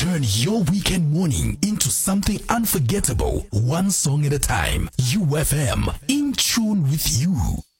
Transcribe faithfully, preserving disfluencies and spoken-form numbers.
Turn your weekend morning into something unforgettable, one song at a time. U F M, in tune with you.